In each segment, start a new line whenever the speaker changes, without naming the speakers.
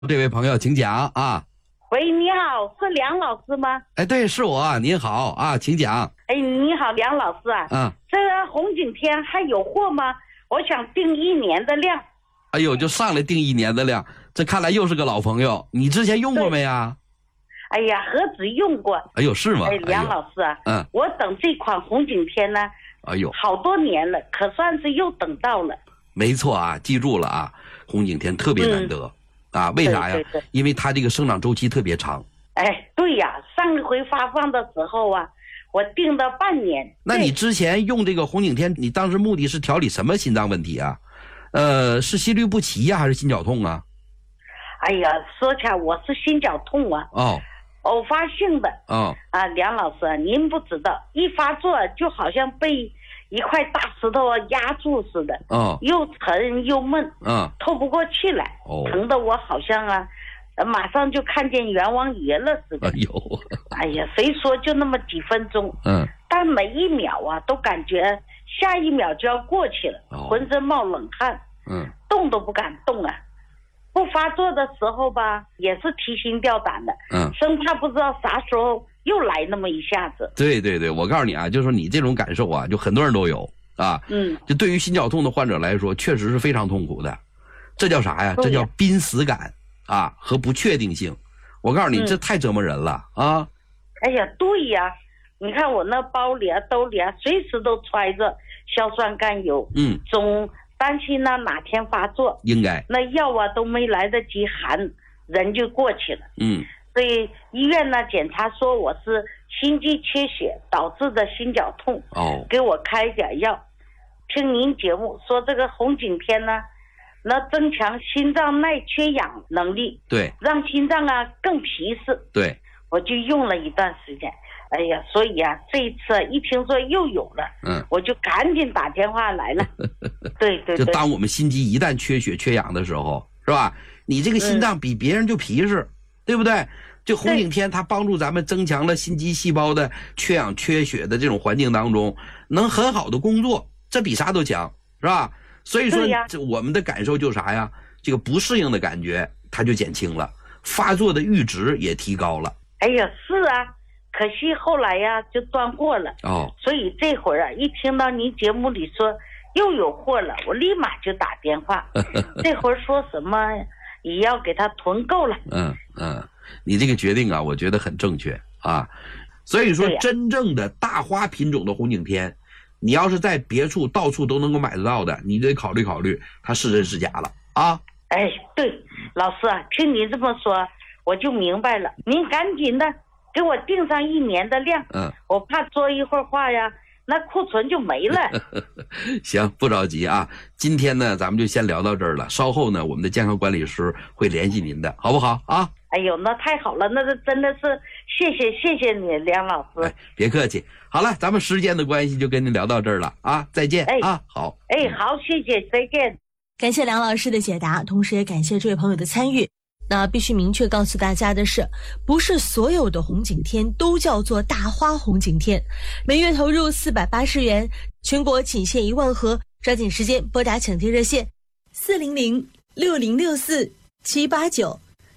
这位朋友请讲啊。
喂，你好，是梁老师吗？
哎，对，是我，您好啊，请讲。
哎，你好，梁老师啊。这个红景天还有货吗？我想订1年的量。
哎呦，就上来订1年的量，这看来又是个老朋友。你之前用过没啊？
哎呀，何止用过。
哎呦，是吗？
哎，梁老师啊，我等这款红景天呢，
哎呦，
好多年了，可算是又等到了。
没错啊，记住了啊，红景天特别难得。啊，为啥呀？
对，
因为它这个生长周期特别长。
哎，对呀，上一回发放的时候啊，我订了半年。
那你之前用这个红景天，你当时目的是调理什么心脏问题啊？是心律不齐呀，还是心绞痛啊？
哎呀，说起来我是心绞痛啊。偶发性的。梁老师，您不知道，一发作就好像被一块大石头压住似的，又沉又闷，透不过气来，疼得我好像马上就看见阎王爷了似的。哎呀，谁说就那么几分钟，但每一秒都感觉下一秒就要过去了，浑身冒冷汗，动都不敢动啊。不发作的时候吧，也是提心吊胆的，生怕不知道啥时候又来那么一下子。
对，我告诉你啊，就是说你这种感受啊，就很多人都有啊。就对于心绞痛的患者来说，确实是非常痛苦的。这叫啥呀？这叫濒死感啊和不确定性。我告诉你，这太折磨人了啊！
哎呀，对呀，你看我那包里兜里随时都揣着硝酸甘油，总担心哪天发作，
应该
那药都没来得及含，人就过去了。所以医院检查说我是心肌缺血导致的心绞痛，给我开点药。听您节目说这个红景天呢，那增强心脏耐缺氧能力，
对，
让心脏更皮实，
对，
我就用了一段时间。哎呀，所以这一次一听说又有了，我就赶紧打电话来了。对，
就当我们心肌一旦缺血缺氧的时候，是吧？你这个心脏比别人就皮实，对不对？就红景天它帮助咱们增强了心肌细胞的缺氧缺血的这种环境当中，能很好的工作，这比啥都强，是吧？所以说这我们的感受就是啥呀？这个不适应的感觉它就减轻了，发作的阈值也提高了。
哎呀，是啊，可惜后来就断货了。所以这会儿一听到您节目里说又有货了，我立马就打电话。这会儿说什么也要给他囤够了。
你这个决定我觉得很正确啊。所以说真正的大花品种的红景天，你要是在别处到处都能够买得到的，你得考虑考虑它是真是假了啊。
哎，对，老师听你这么说我就明白了，您赶紧的给我订上1年的量，我怕说一会儿话那库存就没了。
行，不着急啊。今天呢，咱们就先聊到这儿了。稍后呢，我们的健康管理师会联系您的，好不好啊？
哎呦，那太好了，那真的是谢谢你，梁老师。
别客气。好了，咱们时间的关系就跟您聊到这儿了啊，再见啊。好，
好，谢谢，再见。
感谢梁老师的解答，同时也感谢这位朋友的参与。那必须明确告诉大家的是，不是所有的红景天都叫做大花红景天。每月投入480元，全国仅限1万盒，抓紧时间拨打抢订热线400-6064-789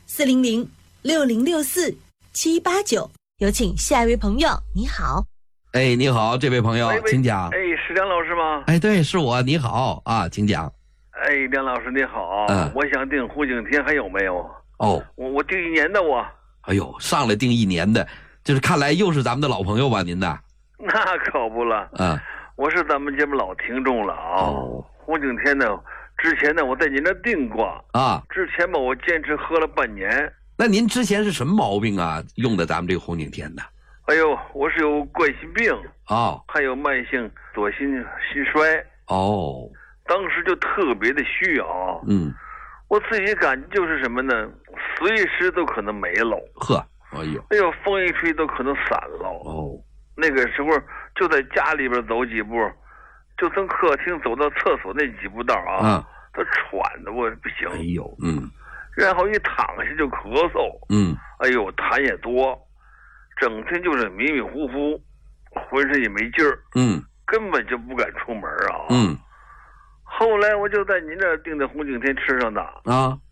400-6064-789。有请下一位朋友，你好。
你好，这位朋友，请讲。
是梁老师吗？
对，是我，你好啊，请讲。
梁老师你好，我想订红景天，还有没有？我订1年的我。
哎呦，上来订1年的，就是看来又是咱们的老朋友吧，您的？
那可不了，我是咱们节目老听众了红景天呢，之前呢我在您那订过之前吧我坚持喝了半年。
那您之前是什么毛病用的咱们这个红景天的？
哎呦，我是有冠心病还有慢性左心衰当时就特别的需要我自己感觉就是什么呢，随时都可能没了。哎呦，风一吹都可能散了。那个时候就在家里边走几步，就从客厅走到厕所那几步道都喘的我不行。然后一躺下就咳嗽。哎呦，痰也多，整天就是迷迷糊糊，浑身也没劲儿。根本就不敢出门后来我就在您这订的红景天吃上的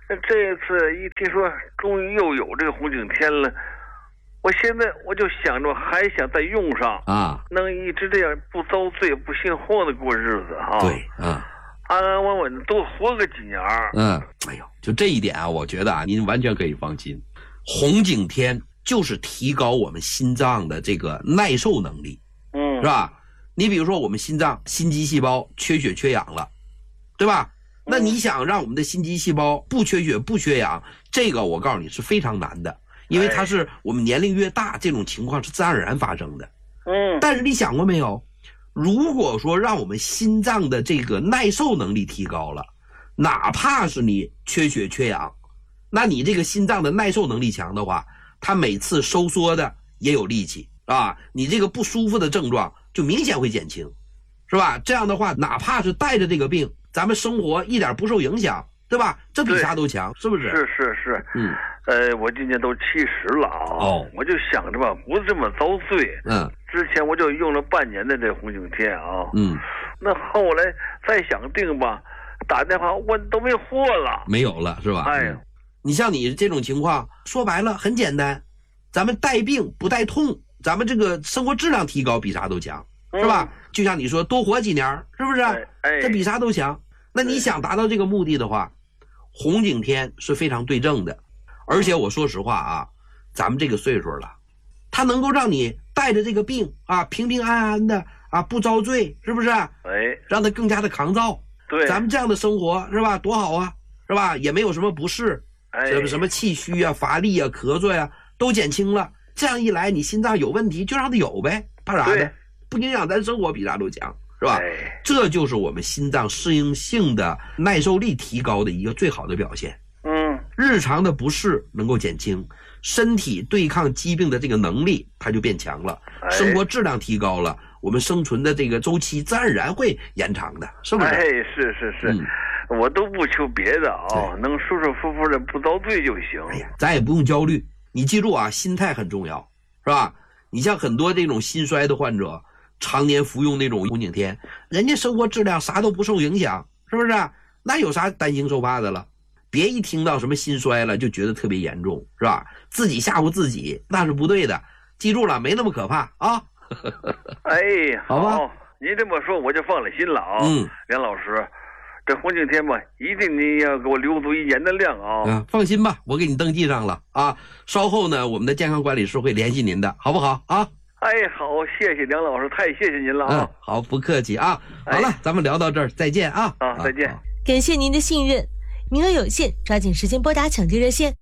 这次一听说终于又有这个红景天了，我现在我就想着还想再用上啊，能一直这样不遭罪不心慌的过日子哈。
对，
安安稳稳的多活个几年。
哎呦，就这一点啊，我觉得啊，您完全可以放心。红景天就是提高我们心脏的这个耐受能力，是吧？你比如说我们心脏心肌细胞缺血缺氧了，对吧？那你想让我们的心肌细胞不缺血不缺氧，这个我告诉你是非常难的，因为它是我们年龄越大，这种情况是自然而然发生的。但是你想过没有，如果说让我们心脏的这个耐受能力提高了，哪怕是你缺血缺氧，那你这个心脏的耐受能力强的话，它每次收缩的也有力气啊，你这个不舒服的症状就明显会减轻，是吧？这样的话，哪怕是带着这个病，咱们生活一点不受影响，对吧？这比啥都强，是不是？
是。我今年都70了啊，我就想着吧，不这么遭罪。之前我就用了半年的这红景天啊。那后来再想定吧，打电话问都没货了，
没有了，是吧？
哎呀，
你像你这种情况，说白了很简单，咱们带病不带痛，咱们这个生活质量提高比啥都强，是吧？就像你说多活几年，是不是？这比啥都强。那你想达到这个目的的话，红景天是非常对症的。而且我说实话啊，咱们这个岁数了，它能够让你带着这个病啊，平平安安的啊，不遭罪，是不是？让它更加的抗造。
对，
咱们这样的生活是吧？多好啊，是吧？也没有什么不适，什么气虚啊、乏力啊、咳嗽呀，都减轻了。这样一来，你心脏有问题就让它有呗，怕啥的？不影响咱生活，比啥都强，是吧？这就是我们心脏适应性的耐受力提高的一个最好的表现。日常的不适能够减轻，身体对抗疾病的这个能力它就变强了，生活质量提高了，我们生存的这个周期自然而然会延长的，是不是？
是。我都不求别的啊，能舒舒服服的不遭罪就行。
咱也不用焦虑，你记住啊，心态很重要，是吧？你像很多这种心衰的患者，常年服用那种红景天，人家生活质量啥都不受影响，是不是？那有啥担惊受怕的了？别一听到什么心衰了就觉得特别严重，是吧？自己吓唬自己那是不对的，记住了，没那么可怕啊。
好吧，您这么说我就放了心了啊。梁老师，这红景天吧，一定你要给我留足1年的量啊。
放心吧，我给你登记上了啊。稍后呢，我们的健康管理师会联系您的，好不好啊？
好，谢谢梁老师，太谢谢您了啊。
好，不客气啊。好了，咱们聊到这儿，再见啊。
再见。
感谢您的信任，名额有限，抓紧时间拨打抢救热线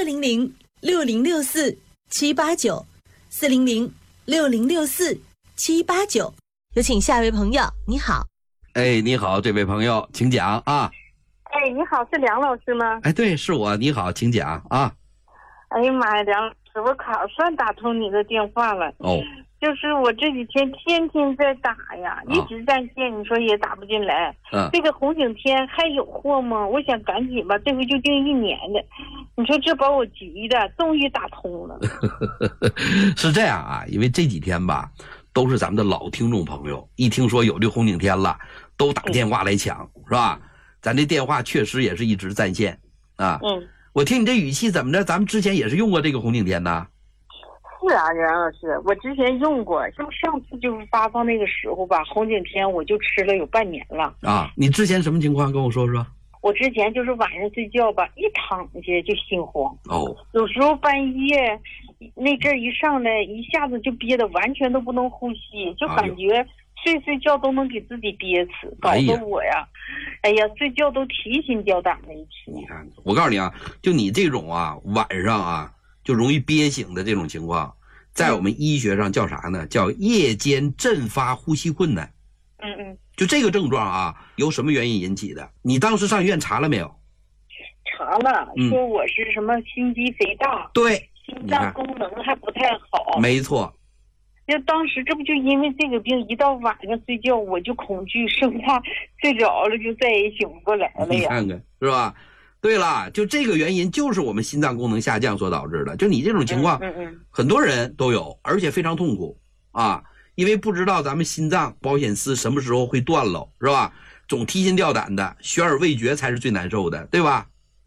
400-6064-789，400-6064-789。有请下一位朋友，你好。
你好，这位朋友，请讲啊。
你好，是梁老师吗？
对，是我，你好，请讲啊。
哎呀妈呀，梁老师，我可算打通你的电话了。就是我这几天天天在打呀，一直在线，你说也打不进来。这个红景天还有货吗？我想赶紧吧，这回就订1年的。你说这把我急的，终于打通了。
是这样啊，因为这几天吧，都是咱们的老听众朋友，一听说有这红景天了，都打电话来抢，是吧？咱这电话确实也是一直在线啊。我听你这语气怎么着？咱们之前也是用过这个红景天呢？
是啊，梁老师，我之前用过，像上次就是发放那个时候吧，红景天我就吃了有半年了。
你之前什么情况？跟我说说。
我之前就是晚上睡觉吧，一躺下就心慌。有时候半夜那阵儿一上来，一下子就憋得完全都不能呼吸，就感觉睡觉都能给自己憋死，搞得我呀，睡觉都提心吊胆的一天。
你看，我告诉你啊，就你这种啊，晚上啊就容易憋醒的这种情况，在我们医学上叫啥呢？叫夜间阵发呼吸困难。就这个症状啊，由什么原因引起的？你当时上医院查了没有？
查了，说我是什么心肌肥大，
对，
心脏功能还不太好。
没错。
就当时这不就因为这个病，一到晚上睡觉我就恐惧，生怕睡着了就再也醒不过来了呀。
你看看是吧？对了，就这个原因就是我们心脏功能下降所导致的。就你这种情况，很多人都有，而且非常痛苦啊。因为不知道咱们心脏保险丝什么时候会断了，是吧？总提心吊胆的，悬而未决才是最难受的，对吧？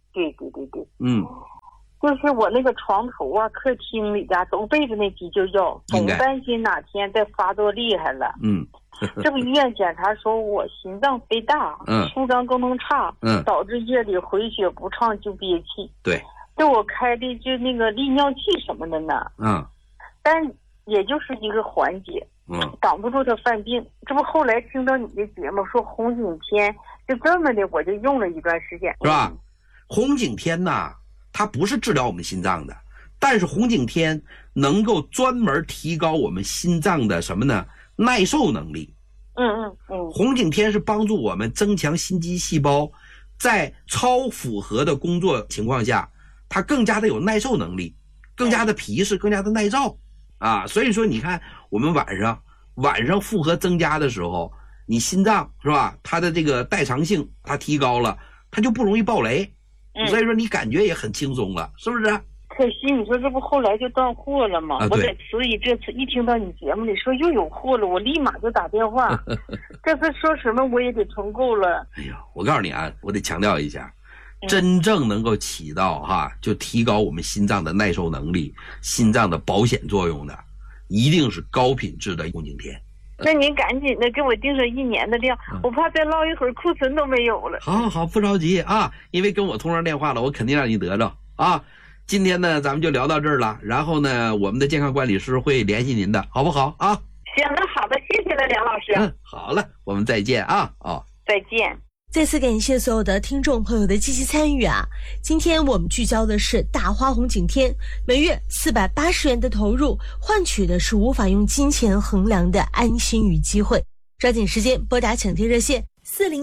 对，就是我那个床头啊、客厅里的都背着那急救药，总担心哪天再发作厉害了。这不医院检查说我心脏肥大，心脏功能差，导致夜里回血不畅就憋气。
对，
对我开的就那个利尿剂什么的呢。但也就是一个缓解，挡不住他犯病。这不后来听到你的节目说红景天，就这么的我就用了一段时间，
是吧？红景天呐，它不是治疗我们心脏的，但是红景天能够专门提高我们心脏的什么呢？耐受能力。红景天是帮助我们增强心肌细胞在超负荷的工作情况下，它更加的有耐受能力，更加的皮实，更加的耐造啊。所以说你看我们晚上负荷增加的时候，你心脏是吧，它的这个代偿性它提高了，它就不容易爆雷，所以说你感觉也很轻松了，是不是？
可惜你说这不后来就断货了吗？所以这次一听到你节目里说又有货了，我立马就打电话。这次说什么我也得存够了。
哎呀，我告诉你啊，我得强调一下，真正能够起到就提高我们心脏的耐受能力、心脏的保险作用的，一定是高品质的红景天。
那您赶紧的给我定上1年的量，我怕再唠一会儿库存都没有了。
好，不着急啊，因为跟我通上电话了，我肯定让你得着啊。今天呢，咱们就聊到这儿了。然后呢，我们的健康管理师会联系您的，好不好啊？
行，那好的，谢谢了，梁老师。
好了，我们再见啊！
再见。
再次感谢所有的听众朋友的积极参与啊！今天我们聚焦的是大花红景天，每月480元的投入，换取的是无法用金钱衡量的安心与机会。抓紧时间拨打抢贴热线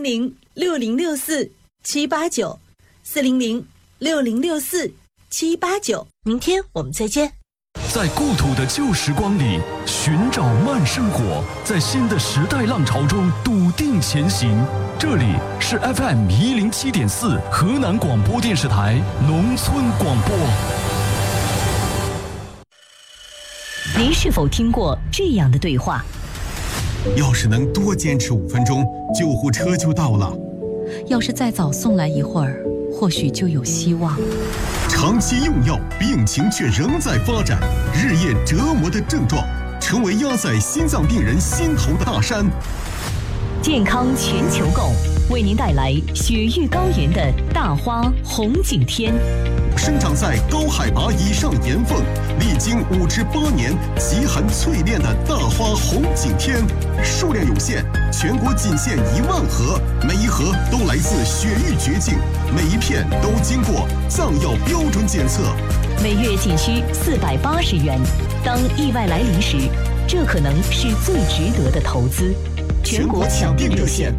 400-6064-789，400-6064-789。明天我们再见。
在故土的旧时光里寻找慢生活，在新的时代浪潮中笃定前行。这里是 FM107.4 河南广播电视台农村广播。
您是否听过这样的对话？
要是能多坚持5分钟，救护车就到了。
要是再早送来一会儿，或许就有希望。
长期用药，病情却仍在发展，日夜折磨的症状，成为压在心脏病人心头的大山。
健康全球购为您带来雪域高原的大花红景天，
生长在高海拔以上岩缝，历经5至8年极寒淬炼的大花红景天，数量有限，全国仅限1万盒，每一盒都来自雪域绝境，每一片都经过藏药标准检测，
每月仅需480元。当意外来临时，这可能是最值得的投资。
全国抢订热线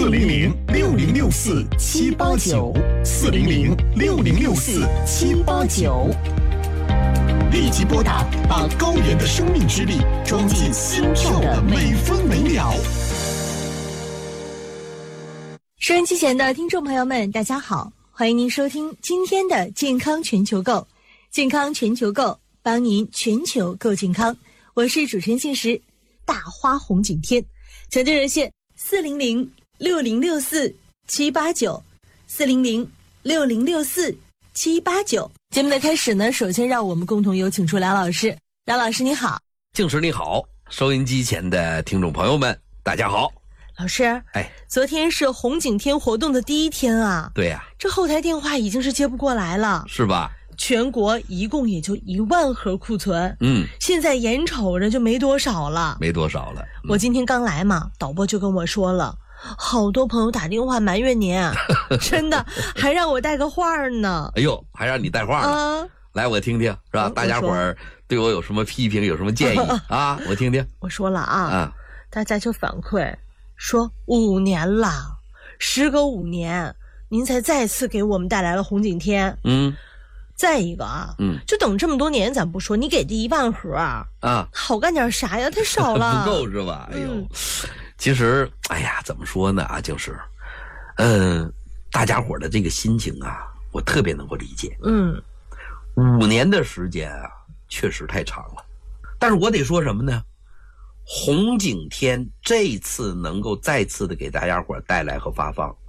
400-6064-789，400-6064-789，立即拨打，把高原的生命之力装进心跳的每分每秒。
收音机前的听众朋友们，大家好，欢迎您收听今天的健康全球购，健康全球购，帮您全球购健康。我是主持人信实，大花红景天。抢救热线400-6064-789，400-6064-789。节目的开始呢，首先让我们共同有请出梁老师。梁老师你好。
静时你好，收音机前的听众朋友们大家好。
老师，昨天是红景天活动的第一天啊。
对呀，
这后台电话已经是接不过来了，
是吧？
全国一共也就1万盒库存，现在眼瞅着就没多少了。
我
今天刚来嘛，导播就跟我说了，好多朋友打电话埋怨您，真的还让我带个话呢。
哎呦，还让你带话呢？来，我听听，是吧？大家伙儿对我有什么批评，有什么建议啊？我听听。
我说了大家就反馈说5年了，时隔5年，您才再次给我们带来了红景天。再一个就等这么多年，咱不说，你给的1万盒好干点啥呀？太少了，
不够是吧？哎呦，其实，怎么说呢就是，大家伙的这个心情我特别能够理解。5年的时间确实太长了，但是我得说什么呢？红景天这次能够再次的给大家伙带来和发放，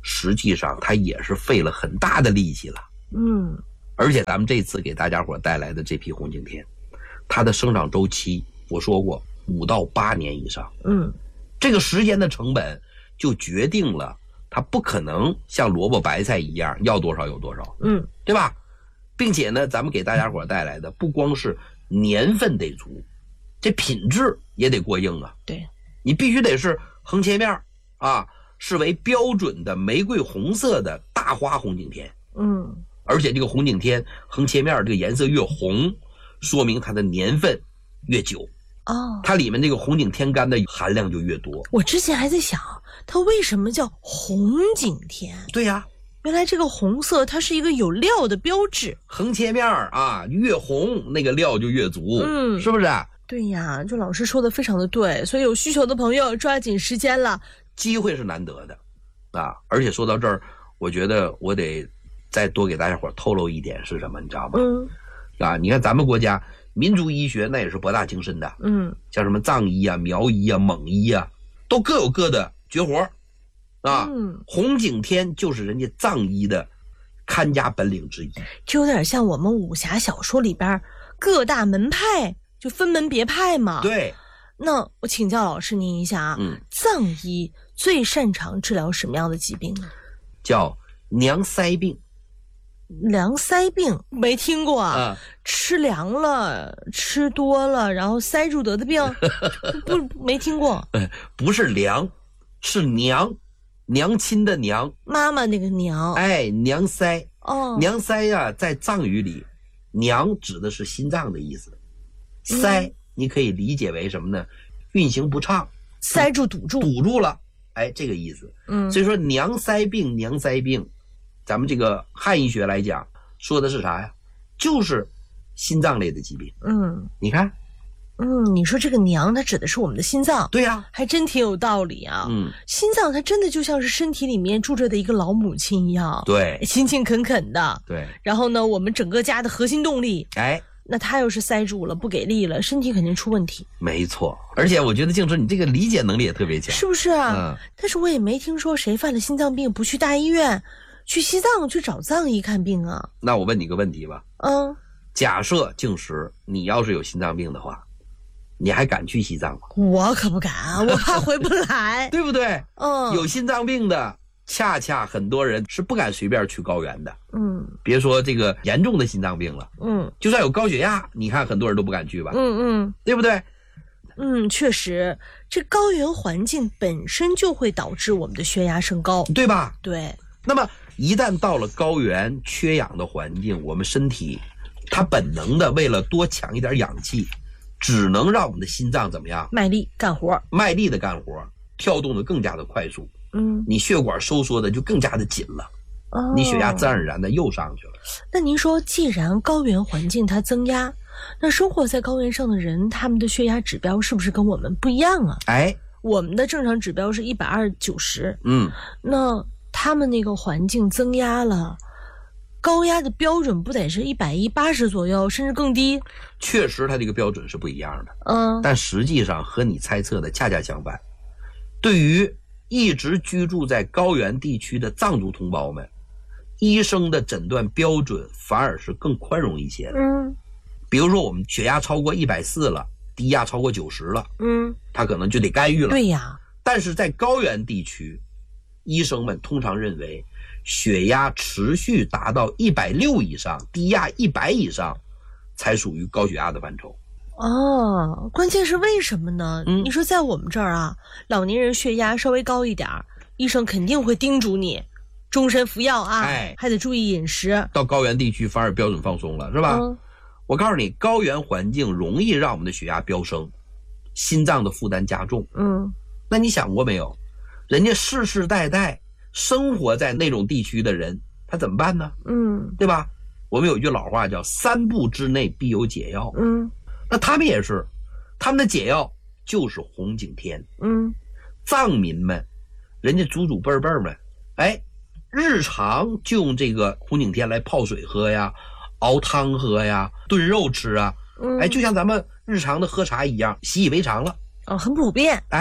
实际上它也是费了很大的力气了。而且咱们这次给大家伙带来的这批红景天，它的生长周期我说过5到8年以上。这个时间的成本就决定了它不可能像萝卜白菜一样要多少有多少。对吧？并且呢，咱们给大家伙带来的不光是年份得足，这品质也得过硬啊。
对，
你必须得是横切面啊，视为标准的玫瑰红色的大花红景天。而且这个红景天横切面这个颜色越红，说明它的年份越久。它里面这个红景天干的含量就越多。
我之前还在想，它为什么叫红景天？
对呀，
原来这个红色它是一个有料的标志。
横切面啊，越红那个料就越足。是不是？
对呀，就老师说的非常的对，所以有需求的朋友抓紧时间了，
机会是难得的啊！而且说到这儿，我觉得我得再多给大家伙透露一点是什么，你知道吗？你看咱们国家民族医学那也是博大精深的。像什么藏医啊、苗医啊、蒙医啊，都各有各的绝活啊。红景天就是人家藏医的看家本领之一，
就有点像我们武侠小说里边各大门派就分门别派嘛。
对。
那我请教老师您一下啊，藏医最擅长治疗什么样的疾病呢？
叫娘塞病。
凉塞病没听过啊？吃凉了，吃多了，然后塞住得的病？不，没听过。
不是凉，是娘，娘亲的娘，
妈妈那个娘。
娘塞。娘塞呀，在藏语里，娘指的是心脏的意思，塞你可以理解为什么呢？运行不畅，
塞住堵
住了，这个意思。所以说娘塞病，娘塞病。咱们这个汉医学来讲，说的是啥呀？就是心脏类的疾病。你看，
你说这个娘，它指的是我们的心脏。
对呀，
还真挺有道理啊。心脏它真的就像是身体里面住着的一个老母亲一样，
对，
勤勤恳恳的。
对，
然后呢，我们整个家的核心动力。那它要是塞住了，不给力了，身体肯定出问题。
没错，而且我觉得静春你这个理解能力也特别强，
是不是啊？但是我也没听说谁犯了心脏病不去大医院。去西藏去找藏医看病啊？
那我问你个问题吧。假设静时你要是有心脏病的话，你还敢去西藏吗？
我可不敢啊，我怕回不来。
对不对？有心脏病的，恰恰很多人是不敢随便去高原的。别说这个严重的心脏病了。就算有高血压，你看很多人都不敢去吧。对不对？
确实，这高原环境本身就会导致我们的血压升高，
对吧？
对。
那么一旦到了高原缺氧的环境，我们身体它本能的为了多抢一点氧气，只能让我们的心脏怎么样？
卖力干活，
跳动的更加的快速。你血管收缩的就更加的紧了。你血压自然而然的又上去了。
那您说，既然高原环境它增压，那生活在高原上的人，他们的血压指标是不是跟我们不一样啊？我们的正常指标是120/90。那他们那个环境增压了，高压的标准不得是110/80左右，甚至更低？
确实它这个标准是不一样的。但实际上和你猜测的恰恰相反。对于一直居住在高原地区的藏族同胞们，医生的诊断标准反而是更宽容一些的。比如说我们血压超过140了，低压超过90了，他可能就得干预了。
对呀。
但是在高原地区，医生们通常认为血压持续达到160以上，低压100以上才属于高血压的范畴。
关键是为什么呢？你说在我们这儿啊，老年人血压稍微高一点，医生肯定会叮嘱你终身服药啊，还得注意饮食。到高原地区反而标准放松了，是吧？我告诉你，高原环境容易让我们的血压飙升，心脏的负担加重。那你想过没有，人家世世代代生活在那种地区的人，他怎么办呢？对吧？我们有一句老话叫3步之内必有解药。那他们也是，他们的解药就是红景天。藏民们，人家祖祖辈辈们，日常就用这个红景天来泡水喝呀，熬汤喝呀，炖肉吃啊。就像咱们日常的喝茶一样，习以为常了。 很普遍。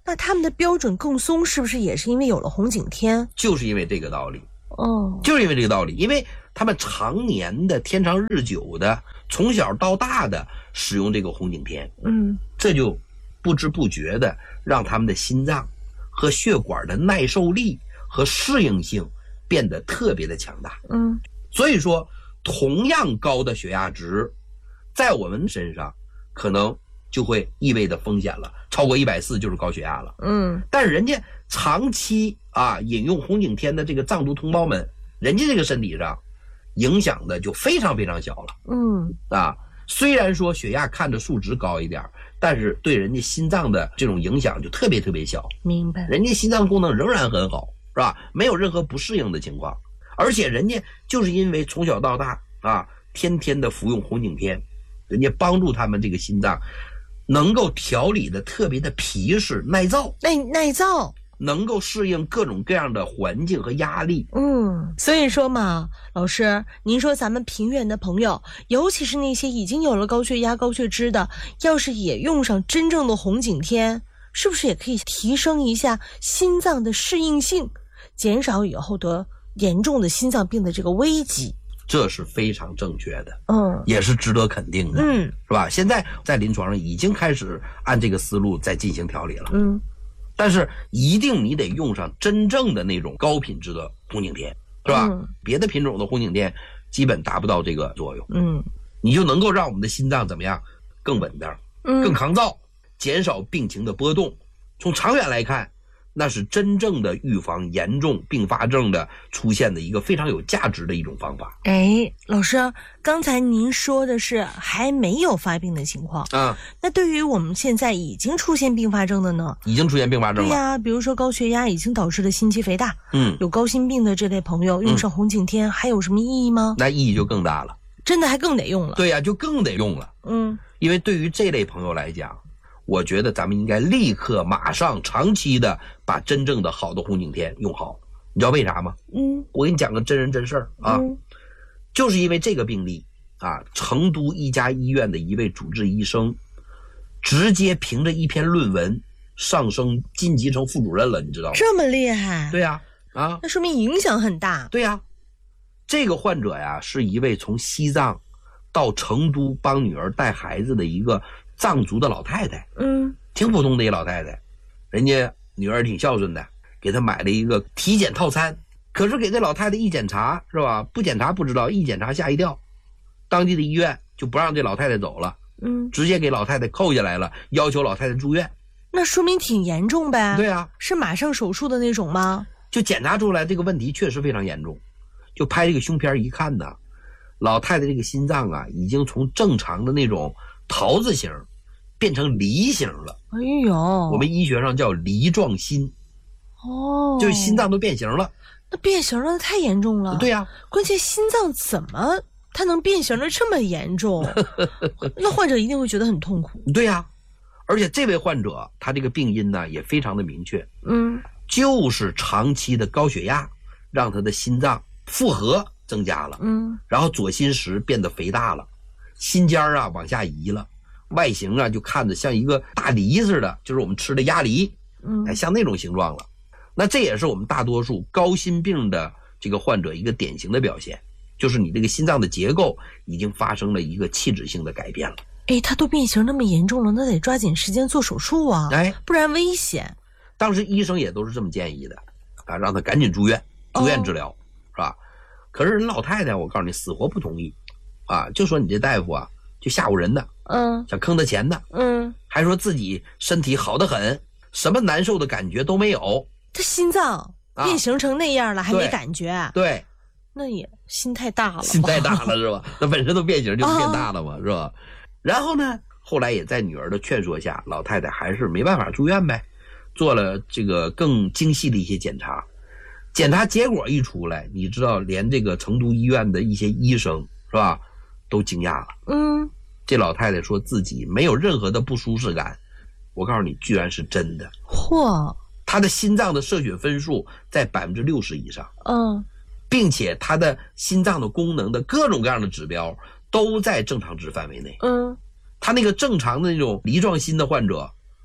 那他们的标准更松，是不是也是因为有了红景天？
就是因为这个道理。
哦，
就是因为这个道理，因为他们常年的天长日久的从小到大的使用这个红景天，这就不知不觉的让他们的心脏和血管的耐受力和适应性变得特别的强大。所以说同样高的血压值在我们身上可能就会意味着风险了，超过140就是高血压了。但是人家长期饮用红景天的这个藏族同胞们，人家这个身体上影响的就非常非常小了。虽然说血压看着数值高一点，但是对人家心脏的这种影响就特别特别小。
明白。
人家心脏功能仍然很好，是吧？没有任何不适应的情况，而且人家就是因为从小到大天天的服用红景天，人家帮助他们这个心脏能够调理的特别的皮实耐造，
耐造，
能够适应各种各样的环境和压力。
所以说嘛，老师，您说咱们平原的朋友，尤其是那些已经有了高血压、高血脂的，要是也用上真正的红景天，是不是也可以提升一下心脏的适应性，减少以后得严重的心脏病的这个危机？
这是非常正确的，也是值得肯定的，是吧？现在在临床上已经开始按这个思路在进行调理了，但是一定你得用上真正的那种高品质的红景天，是吧？别的品种的红景天基本达不到这个作用，你就能够让我们的心脏怎么样更稳当，更抗造，减少病情的波动。从长远来看，那是真正的预防严重并发症的出现的一个非常有价值的一种方法。
老师，刚才您说的是还没有发病的情况那对于我们现在已经出现并发症的呢？
已经出现并发症了。
对呀，比如说高血压已经导致了心肌肥大，有高心病的这类朋友用上红景天还有什么意义吗？
那意义就更大了，
真的还更得用了。
对呀，就更得用了。因为对于这类朋友来讲，我觉得咱们应该立刻马上长期的把真正的好的红景天用好。你知道为啥吗？我给你讲个真人真事儿就是因为这个病例成都一家医院的一位主治医生直接凭着一篇论文上升晋级成副主任了，你知道吗？
这么厉害？
对呀，
那说明影响很大。
对呀，这个患者呀是一位从西藏到成都帮女儿带孩子的一个藏族的老太太，挺普通的一老太太，人家女儿挺孝顺的，给她买了一个体检套餐。可是给这老太太一检查，是吧？不检查不知道，一检查吓一跳，当地的医院就不让这老太太走了，直接给老太太扣下来了，要求老太太住院。
那说明挺严重呗？
对啊，
是马上手术的那种吗？
就检查出来这个问题确实非常严重，就拍这个胸片一看呢，老太太这个心脏已经从正常的那种桃子形变成梨形了。我们医学上叫梨状心，就是心脏都变形了。
那变形了太严重了。
对呀，
关键心脏怎么它能变形的这么严重？那患者一定会觉得很痛苦。
对呀，而且这位患者他这个病因呢也非常的明确，就是长期的高血压让他的心脏负荷增加了，然后左心室变得肥大了，心尖往下移了，外形就看着像一个大梨似的，就是我们吃的鸭梨，像那种形状了。那这也是我们大多数高心病的这个患者一个典型的表现，就是你这个心脏的结构已经发生了一个器质性的改变了。
它都变形那么严重了，那得抓紧时间做手术啊，不然危险。
当时医生也都是这么建议的让他赶紧住院治疗，是吧？可是人老太太我告诉你死活不同意就说你这大夫就吓唬人的，想坑他钱的，还说自己身体好得很，什么难受的感觉都没有。
他心脏变形成那样了，还没感觉？
对，
那也心太大了，
心太大了是吧？那本身都变形就变大了嘛，是吧？然后呢，后来也在女儿的劝说下，老太太还是没办法住院呗，做了这个更精细的一些检查。检查结果一出来，你知道连这个成都医院的一些医生是吧都惊讶了。这老太太说自己没有任何的不舒适感，我告诉你居然是真的。她的心脏的射血分数在60%以上，并且她的心脏的功能的各种各样的指标都在正常值范围内。她那个正常的那种梨状心的患者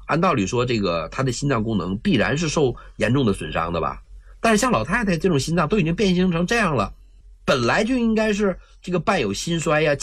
按道理说这个他的心脏功能必然是受严重的损伤的吧。但是像老太太这种心脏都已经变形成这样了，本来就应该是这个伴有心衰呀、